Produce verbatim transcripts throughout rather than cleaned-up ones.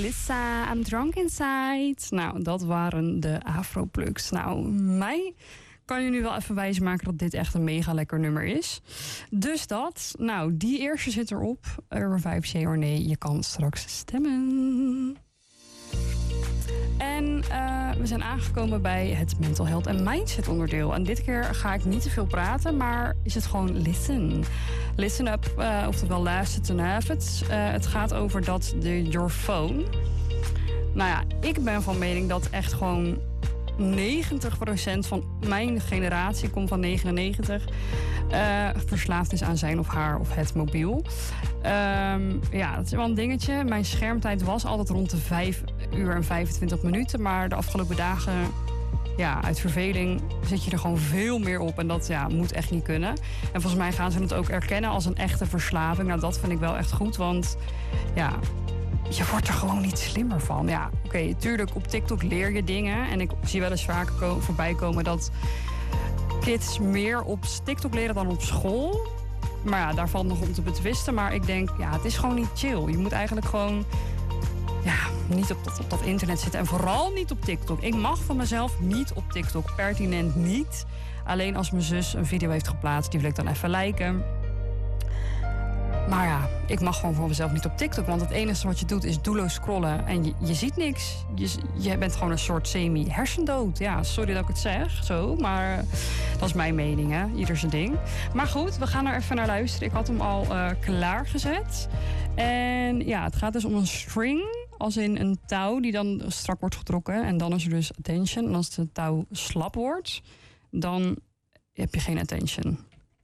Melissa, I'm drunk inside. Nou, dat waren de Afroplugs. Nou, mij kan je nu wel even wijsmaken dat dit echt een mega lekker nummer is. Dus dat. Nou, die eerste zit erop. Urban vijf, ja or nee. Je kan straks stemmen. En uh, we zijn aangekomen bij het mental health en mindset onderdeel. En dit keer ga ik niet te veel praten, maar is het gewoon listen. Listen up, uh, oftewel luister to have it. Uh, het gaat over dat de your phone. Nou ja, ik ben van mening dat echt gewoon negentig procent van mijn generatie, komt van negenennegentig, uh, verslaafd is aan zijn of haar of het mobiel. Um, ja, dat is wel een dingetje. Mijn schermtijd was altijd rond de vijf uur en vijfentwintig minuten. Maar de afgelopen dagen, ja, uit verveling zit je er gewoon veel meer op. En dat ja, moet echt niet kunnen. En volgens mij gaan ze het ook erkennen als een echte verslaving. Nou, dat vind ik wel echt goed, want ja, je wordt er gewoon niet slimmer van. Ja, oké, okay, tuurlijk, op TikTok leer je dingen. En ik zie wel eens vaker ko- voorbij komen dat kids meer op TikTok leren dan op school. Maar ja, daar valt nog om te betwisten. Maar ik denk, ja, het is gewoon niet chill. Je moet eigenlijk gewoon ja, niet op dat, op dat internet zitten. En vooral niet op TikTok. Ik mag van mezelf niet op TikTok. Pertinent niet. Alleen als mijn zus een video heeft geplaatst, die wil ik dan even liken. Maar ja, ik mag gewoon voor mezelf niet op TikTok. Want het enige wat je doet is doelloos scrollen. En je, je ziet niks. Je, je bent gewoon een soort semi-hersendood. Ja, sorry dat ik het zeg, zo. Maar dat is mijn mening, hè. Ieder zijn ding. Maar goed, we gaan er even naar luisteren. Ik had hem al uh, klaargezet. En ja, het gaat dus om een string. Als in een touw die dan strak wordt getrokken. En dan is er dus attention. En als de touw slap wordt, dan heb je geen attention.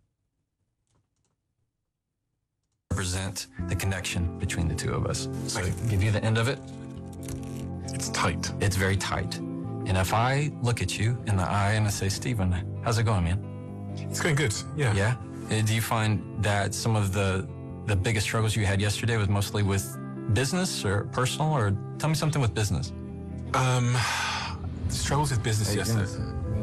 Represent the connection between the two of us. So I give you the end of it. It's tight. It's very tight. And if I look at you in the eye and I say, Steven, how's it going, man? It's going good, yeah. Yeah? Do you find that some of the the biggest struggles you had yesterday was mostly with business or personal? Or tell me something with business. Um, the struggles with business Hey, yesterday.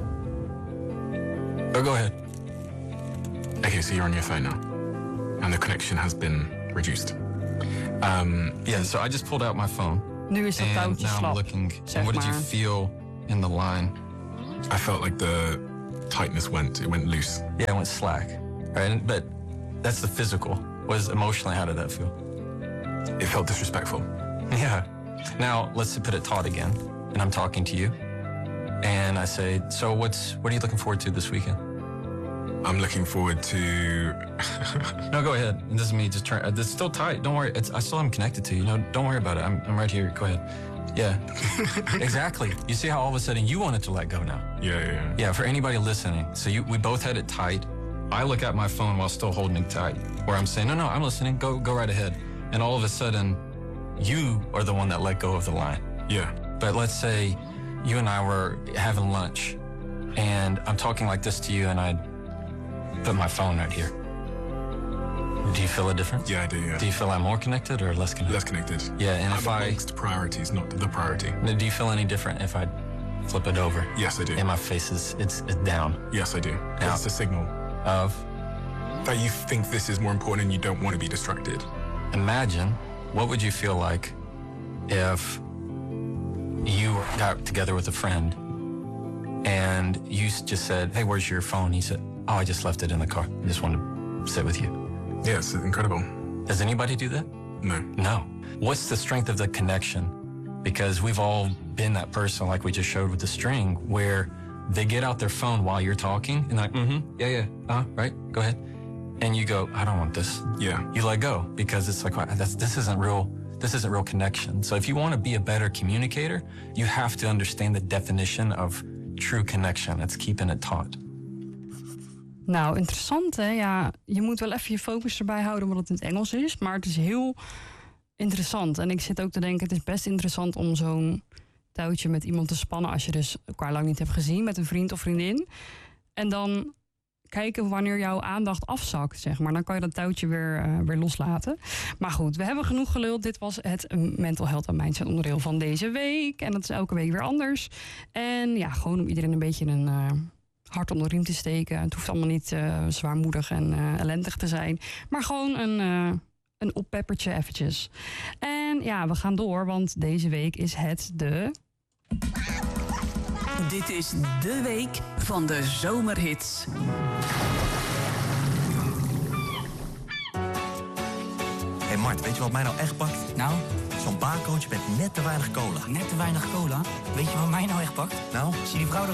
Oh, go ahead. Okay, so you're on your phone now. And the connection has been reduced. Um, yeah, so I just pulled out my phone. Nu is dat and touwtje now slap. I'm looking. Zeg And what did you maar. feel in the line? I felt like the tightness went, it went loose. Yeah, it went slack. Right, and, but that's the physical. Was emotionally, how did that feel? It felt disrespectful. Yeah. Now let's put it taut again, and I'm talking to you, and I say, so what's what are you looking forward to this weekend? I'm looking forward to... No, go ahead. And this is me just turn. It's still tight. Don't worry. It's, I still am connected to you. No, don't worry about it. I'm, I'm right here. Go ahead. Yeah. Exactly. You see how all of a sudden you wanted to let go now? Yeah, yeah, yeah. Yeah. For anybody listening, so you we both had it tight. I look at my phone while still holding it tight, where I'm saying, no, no, I'm listening. Go, go right ahead. And all of a sudden, you are the one that let go of the line. Yeah. But let's say you and I were having lunch, and I'm talking like this to you, and I put my phone right here. Do you feel a difference? Yeah, I do, yeah. Do you feel I'm more connected or less connected? Less connected. Yeah, and I'm if I... amongst priorities, not the priority. Do you feel any different if I flip it over? Yes, I do. And my face is, it's, it's down. Yes, I do. Now- It's a signal Of, that you think this is more important and you don't want to be distracted. imagine, what would you feel like if you got together with a friend and you s- just said, hey, where's your phone? He said, oh, I just left it in the car. I just wanted to sit with you. Yeah, it's incredible. Does anybody do that? No. No. What's the strength of the connection? Because we've all been that person, like we just showed with the string, where they get out their phone while you're talking and like, mm-hmm, yeah, yeah, uh, right, go ahead. And you go, I don't want this. Yeah. You let go because it's like, wow, that's, this isn't real. This isn't real connection. So if you want to be a better communicator, you have to understand the definition of true connection. It's keeping it taut. Nou, interessant hè. Ja, je moet wel even je focus erbij houden omdat het in het Engels is. Maar het is heel interessant. En ik zit ook te denken, het is best interessant om zo'n touwtje met iemand te spannen als je dus elkaar lang niet hebt gezien met een vriend of vriendin. En dan kijken wanneer jouw aandacht afzakt, zeg maar. Dan kan je dat touwtje weer, uh, weer loslaten. Maar goed, we hebben genoeg geluld. Dit was het mental health en mindset onderdeel van deze week. En dat is elke week weer anders. En ja, gewoon om iedereen een beetje een uh, hart onder de riem te steken. Het hoeft allemaal niet uh, zwaarmoedig en uh, ellendig te zijn. Maar gewoon een, uh, een oppeppertje eventjes. En En ja, we gaan door, want deze week is het de... Dit is de week van de zomerhits. Hé hey Mart, weet je wat mij nou echt pakt? Nou? Zo'n barcoach met net te weinig cola. Net te weinig cola? Weet je wat mij nou echt pakt? Nou? Zie die vrouw er